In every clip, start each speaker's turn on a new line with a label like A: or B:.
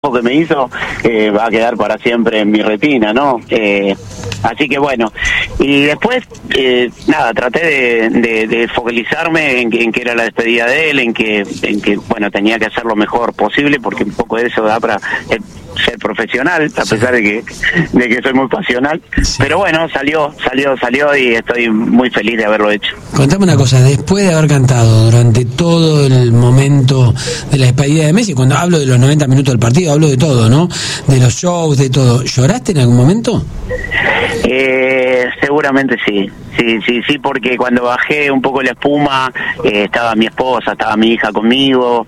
A: trabajo que me hizo va a quedar para siempre en mi retina, ¿no? Así que bueno, y después, nada, traté de focalizarme en que era la despedida de él, en que bueno, tenía que hacer lo mejor posible, porque un poco de eso da para ser profesional, a pesar de que soy muy pasional, pero bueno, salió y estoy muy feliz de haberlo hecho.
B: Contame una cosa, después de haber cantado durante todo el momento de la despedida de Messi, cuando hablo de los 90 minutos del partido, hablo de todo, ¿no? De los shows, de todo. ¿Lloraste en algún momento?
A: Seguramente sí, porque cuando bajé un poco la espuma, estaba mi esposa, estaba mi hija conmigo,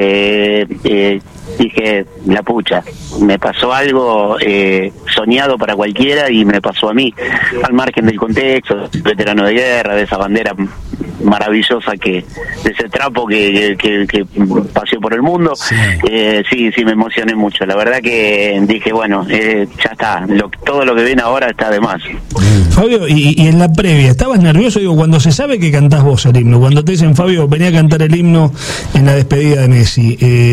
A: dije, la pucha, me pasó algo soñado para cualquiera y me pasó a mí, al margen del contexto, veterano de guerra, de esa bandera maravillosa de ese trapo que paseó por el mundo. Sí, me emocioné mucho, la verdad que dije, bueno, ya está, todo lo que viene ahora está de más.
C: Fabio, y en la previa, ¿estabas nervioso? Digo, cuando se sabe que cantás vos el himno, cuando te dicen, Fabio, venía a cantar el himno en la despedida de Messi,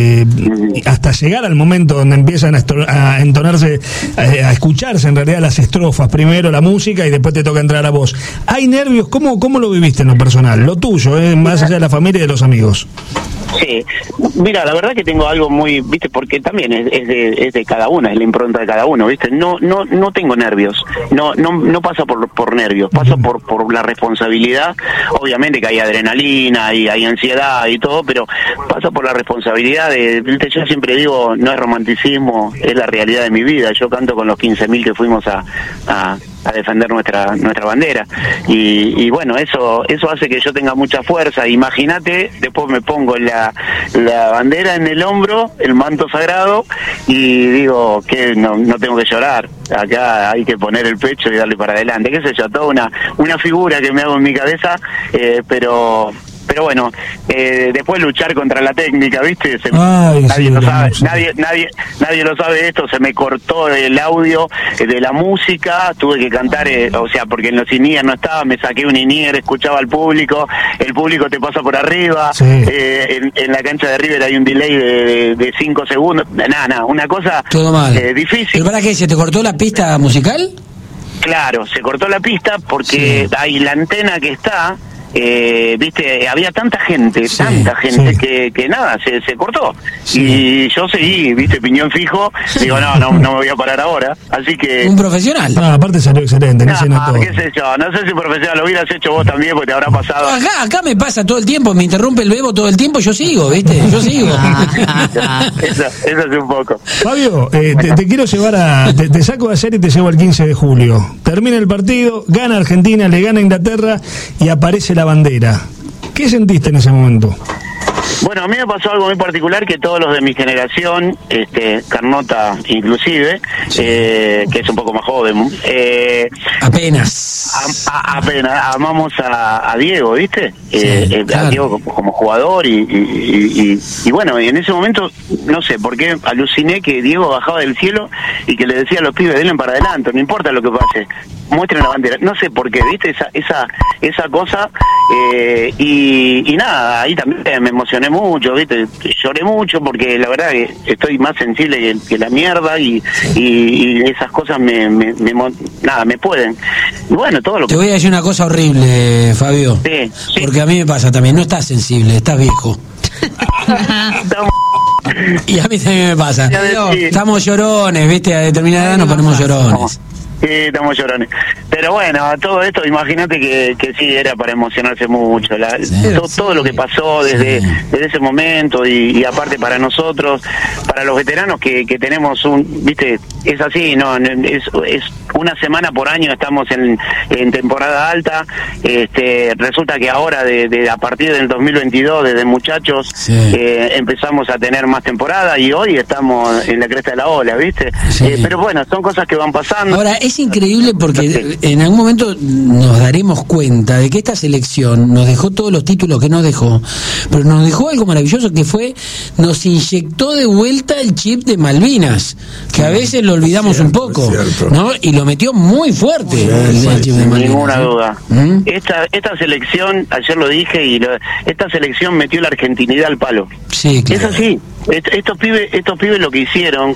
C: hasta llegar al momento donde empiezan a entonarse, a escucharse en realidad las estrofas, primero la música y después te toca entrar a vos. ¿Hay nervios? ¿Cómo lo viviste en lo personal? Lo tuyo, más allá de la familia y de los amigos.
A: Sí, mira, la verdad que tengo algo muy, viste, porque también es de cada uno, es la impronta de cada uno, viste. No tengo nervios, no pasa por nervios, pasa por la responsabilidad. Obviamente que hay adrenalina y hay ansiedad y todo, pero pasa por la responsabilidad viste, yo siempre digo, no es romanticismo, es la realidad de mi vida. Yo canto con los 15.000 que fuimos a defender nuestra bandera y bueno, eso hace que yo tenga mucha fuerza. Imagínate, después me pongo la bandera en el hombro, el manto sagrado, y digo que no tengo que llorar, acá hay que poner el pecho y darle para adelante, qué sé yo, toda una figura que me hago en mi cabeza, pero bueno, después luchar contra la técnica, ¿viste? Nadie lo sabe, nadie lo sabe esto, se me cortó el audio de la música, tuve que cantar, o sea, porque en los in-ear no estaba, me saqué un in-ear, escuchaba al público, el público te pasa por arriba, en la cancha de River hay un delay de 5 segundos, nada, una cosa
B: todo mal.
A: Difícil.
B: ¿Pero para qué? ¿Se te cortó la pista musical?
A: Claro, se cortó la pista porque hay la antena que está, viste, había tanta gente que nada, se cortó, y yo seguí, viste, piñón fijo, digo, no me voy a parar ahora, así que...
B: Un profesional.
C: Aparte salió excelente, qué
A: sé yo, no sé si profesional lo hubieras hecho vos también, porque te habrá pasado.
B: Acá me pasa todo el tiempo, me interrumpe el bebo todo el tiempo, yo sigo, viste, yo sigo.
A: Eso es un poco.
C: Fabio, te quiero llevar te saco de ayer y te llevo al 15 de julio. Termina el partido, gana Argentina, le gana Inglaterra y aparece la bandera. ¿Qué sentiste en ese momento?
A: Bueno, a mí me pasó algo muy particular que todos los de mi generación, Carnota inclusive, que es un poco más joven,
B: apenas
A: amamos a Diego, ¿viste?
B: Claro.
A: A Diego como jugador y bueno, y en ese momento, no sé por qué, aluciné que Diego bajaba del cielo y que le decía a los pibes, denle para adelante, no importa lo que pase, muestren la bandera, no sé por qué, ¿viste? Esa cosa, y nada, ahí también me emocioné mucho, ¿viste? Lloré mucho porque la verdad que estoy más sensible que la mierda y esas cosas me pueden. Y bueno, todo lo que...
B: Te voy a decir una cosa horrible, Fabio.
A: Sí.
B: Porque a mí me pasa también, no estás sensible, estás viejo. Y a mí también me pasa. Estamos llorones, ¿viste? A determinada edad nos ponemos llorones.
A: Sí, estamos llorones. Pero bueno, todo esto, imagínate que sí, era para emocionarse mucho. Todo lo que pasó desde ese momento y aparte para nosotros, para los veteranos que tenemos viste, es así, no es una semana por año estamos en temporada alta. Resulta que ahora, a partir del 2022, desde muchachos, empezamos a tener más temporada y hoy estamos en la cresta de la ola, ¿viste? Pero bueno, son cosas que van pasando.
B: Ahora, es increíble porque en algún momento nos daremos cuenta de que esta selección nos dejó todos los títulos que nos dejó, pero nos dejó algo maravilloso que fue, nos inyectó de vuelta el chip de Malvinas, que a veces lo olvidamos un poco, ¿no? Y lo metió muy fuerte el chip de Malvinas.
A: Ninguna duda. Esta selección, ayer lo dije, esta selección metió la argentinidad al palo.
B: Sí, claro.
A: Es así. Estos pibes lo que hicieron